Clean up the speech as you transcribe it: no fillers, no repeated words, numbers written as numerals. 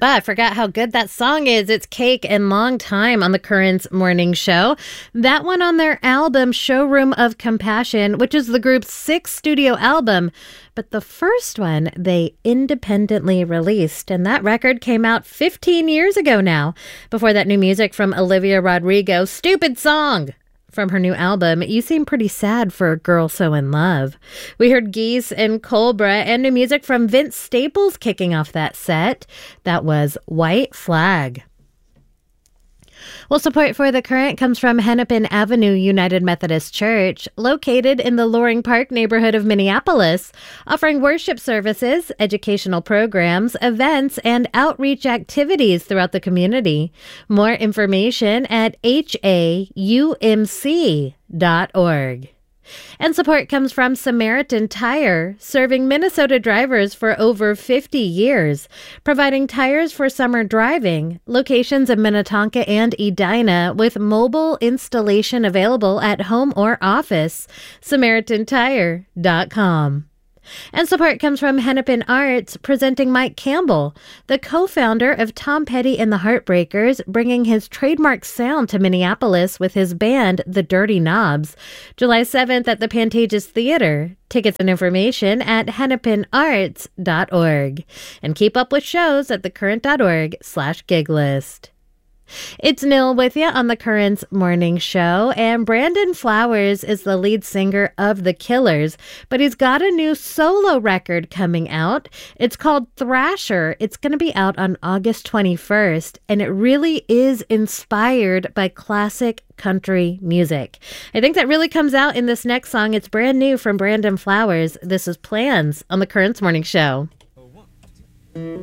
But I forgot how good that song is. It's Cake and Long Time on the Currents Morning Show. That one on their album Showroom of Compassion, which is the group's sixth studio album. But the first one they independently released, and that record came out 15 years ago now. Before that, new music from Olivia Rodrigo, Stupid Song. From her new album, You Seem Pretty Sad for a Girl So In Love. We heard Geese and Cobra and new music from Vince Staples kicking off that set. That was White Flag. Well, support for The Current comes from Hennepin Avenue United Methodist Church, located in the Loring Park neighborhood of Minneapolis, offering worship services, educational programs, events, and outreach activities throughout the community. More information at haumc.org. And support comes from Samaritan Tire, serving Minnesota drivers for over 50 years, providing tires for summer driving, locations in Minnetonka and Edina with mobile installation available at home or office. SamaritanTire.com. And support comes from Hennepin Arts, presenting Mike Campbell, the co-founder of Tom Petty and the Heartbreakers, bringing his trademark sound to Minneapolis with his band, The Dirty Knobs. July 7th at the Pantages Theater. Tickets and information at hennepinarts.org. And keep up with shows at thecurrent.org/giglist. It's Nil with you on the Currents Morning Show, and Brandon Flowers is the lead singer of The Killers, but he's got a new solo record coming out. It's called Thrasher. It's going to be out on August 21st, and it really is inspired by classic country music. I think that really comes out in this next song. It's brand new from Brandon Flowers. This is Plans on the Currents Morning Show.